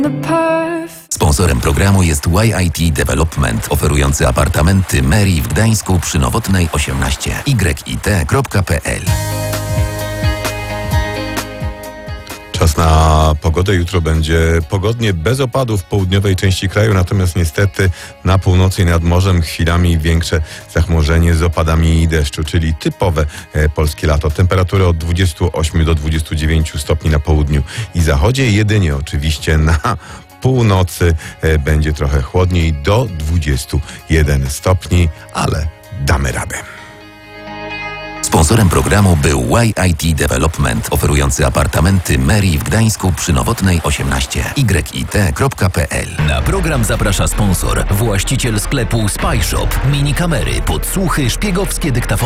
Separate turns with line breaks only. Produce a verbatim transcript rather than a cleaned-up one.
Sponsorem programu jest Y I T Development, oferujący apartamenty Mary w Gdańsku przy Nowotnej osiemnaście. y i t kropka p l.
Czas na pogodę. Jutro będzie pogodnie, bez opadów w południowej części kraju, natomiast niestety na północy i nad morzem chwilami większe zachmurzenie z opadami deszczu, czyli typowe e, polskie lato. Temperatury od dwudziestu ośmiu do dwudziestu dziewięciu stopni na południu i zachodzie, jedynie oczywiście na północy e, będzie trochę chłodniej, do dwudziestu jeden stopni, ale damy radę.
Sponsorem programu był Y I T Development, oferujący apartamenty Mary w Gdańsku przy Nowotnej osiemnaście. y i t kropka p l.
Na program zaprasza sponsor, właściciel sklepu Spy Shop. Mini kamery, podsłuchy, szpiegowskie dyktafony.